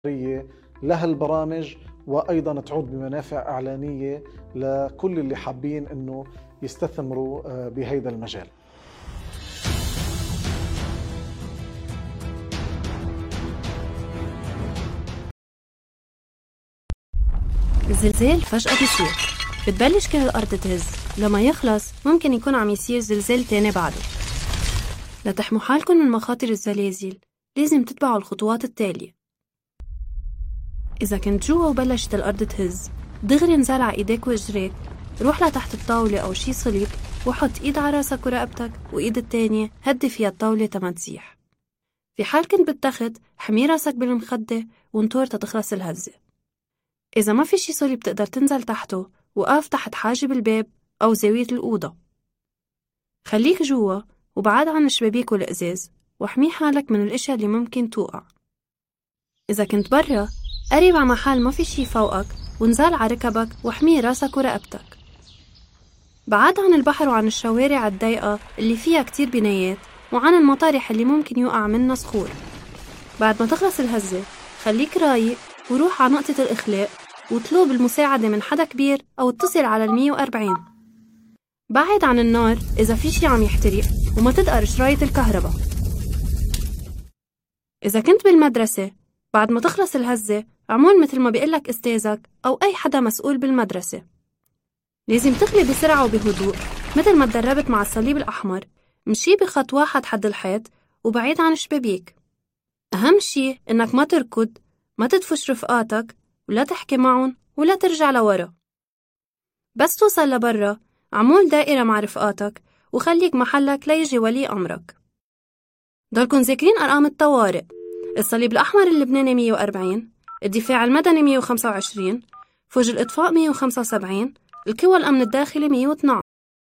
لها البرامج، وأيضا تعود بمنافع إعلانية لكل اللي حابين أنه يستثمروا بهذا المجال. الزلزال فجأة بيصير، بتبلش كل الأرض تهز، لما يخلص ممكن يكون عم يصير زلزال تاني بعده. لتحموا حالكم من مخاطر الزلازل لازم تتبعوا الخطوات التالية. إذا كنت جوا وبلشت الأرض تهز، دغري انزل على إيديك وإجريك، روح لتحت الطاولة أو شي صليب وحط إيد على راسك ورقبتك وإيد التانية هدي فيها الطاولة تما تسيح. في حال كنت بالتخت حمي راسك بالمخدة وانطر تتخلص الهزة. إذا ما في شي صليب تقدر تنزل تحته، وقف تحت حاجب الباب أو زاوية الأوضة. خليك جوا وبعاد عن الشبابيك والإزاز، واحمي حالك من الأشياء اللي ممكن توقع. إذا كنت برا قريب على محل ما في شي فوقك ونزال على ركبك واحمي راسك ورقبتك. بعاد عن البحر وعن الشوارع الضيقة اللي فيها كتير بنايات، وعن المطارح اللي ممكن يوقع منها صخور. بعد ما تخلص الهزة خليك رايق وروح على نقطة الإخلاء وطلب المساعدة من حدا كبير أو اتصل على 140. بعد عن النار إذا في شي عم يحترق، وما تدقر شرايط الكهرباء. إذا كنت بالمدرسة بعد ما تخلص الهزة عمول مثل ما بيقلك أستاذك أو أي حدا مسؤول بالمدرسة. لازم تخلي بسرعة وبهدوء مثل ما تدربت مع الصليب الأحمر. مشي بخط واحد حد الحيط وبعيد عن الشبابيك. أهم شي إنك ما تركض، ما تدفش رفقاتك، ولا تحكي معهم، ولا ترجع لورا. بس توصل لبرا عمول دائرة مع رفقاتك وخليك محلك ليجي ولي أمرك. ضلكن ذاكرين أرقام الطوارئ: الصليب الأحمر اللبناني 140، الدفاع المدني 125، فوج الإطفاء 175، القوى الأمن الداخلي 112.